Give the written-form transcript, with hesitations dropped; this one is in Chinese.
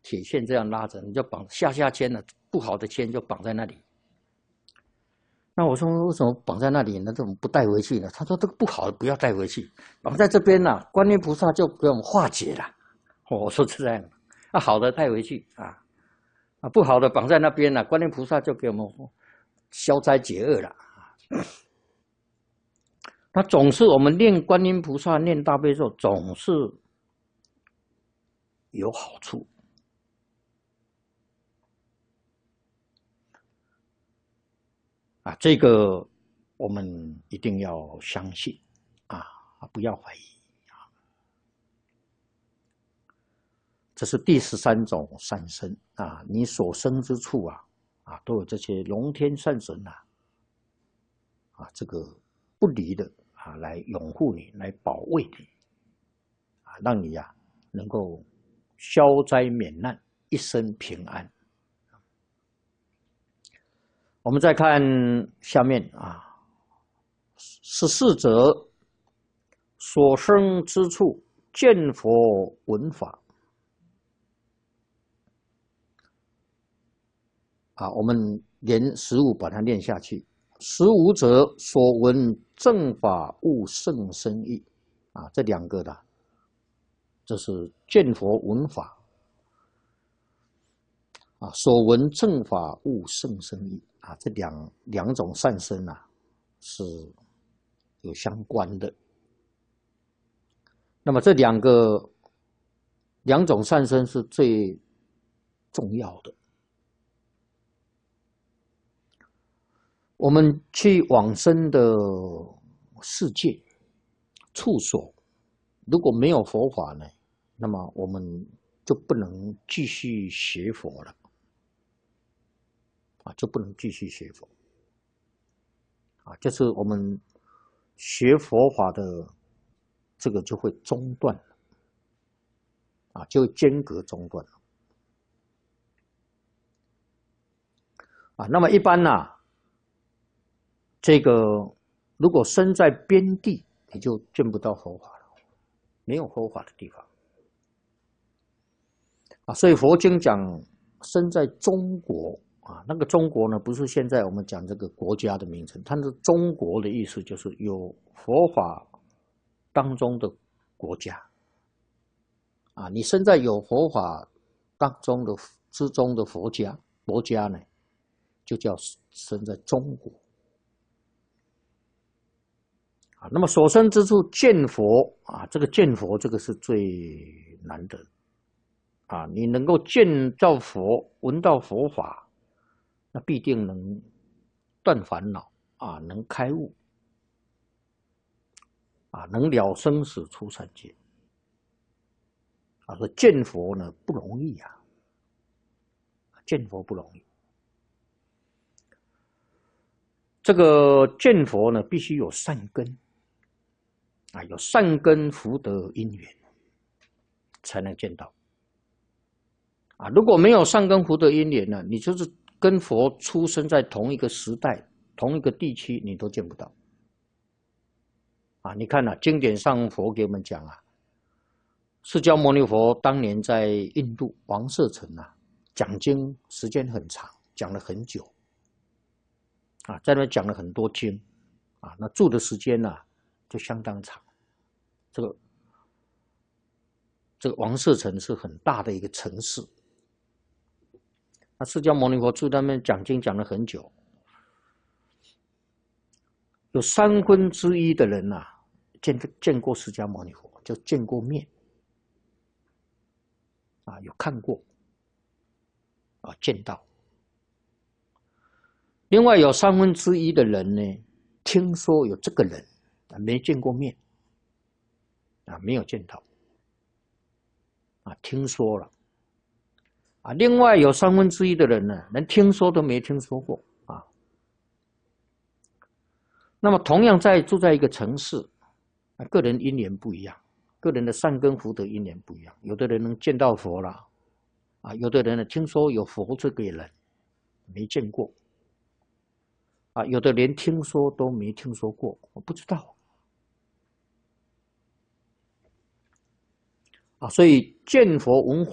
铁线这样拉着，你就绑下签了，不好的签就绑在那里。那我说为什么绑在那里呢？怎么不带回去呢？他说这个不好的不要带回去，绑在这边呢，观音菩萨就给我们化解了。我说是这样，那好的带回去啊，不好的绑在那边了，观音菩萨就给我们消灾解厄了。那总是我们念观音菩萨、念大悲咒，总是有好处。这个我们一定要相信不要怀疑这是第13种善身你所生之处都有这些龙天善神这个不离的来拥护你，来保卫你让你能够消灾免难，一生平安。我们再看下面14者所生之处见佛闻法我们连15把它念下去。15者所闻正法悟甚深义这两个的，这是见佛闻法所闻正法悟甚深义这两种善身是有相关的。那么这两种善身是最重要的。我们去往生的世界处所，如果没有佛法呢，那么我们就不能继续学佛了就不能继续学佛就是我们学佛法的这个就会中断了就间隔中断了那么一般这个如果身在边地，你就见不到佛法了，没有佛法的地方所以佛经讲身在中国那个中国呢，不是现在我们讲这个国家的名称，它是中国的意思，就是有佛法当中的国家你身在有佛法当中的之中的国家呢，就叫身在中国那么所生之处见佛这个见佛这个是最难得你能够见到佛，闻到佛法，那必定能断烦恼能开悟能了生死出三界说见佛呢不容易见佛不容易。这个见佛呢必须有善根有善根福德因缘才能见到如果没有善根福德因缘呢，你就是跟佛出生在同一个时代同一个地区，你都见不到你看经典上佛给我们讲释迦牟尼佛当年在印度王舍城讲经时间很长，讲了很久在那边讲了很多经那住的时间就相当长。这个王舍城是很大的一个城市，那释迦牟尼佛住在那边讲经讲了很久，有1/3的人见过释迦牟尼佛，就见过面有看过见到。另外有1/3的人呢，听说有这个人没见过面没有见到听说了另外有1/3的人呢，连听说都没听说过那么同样住在一个城市个人因缘不一样，个人的善根福德因缘不一样，有的人能见到佛了有的人呢听说有佛这个人没见过有的连听说都没听说过，我不知道所以见佛闻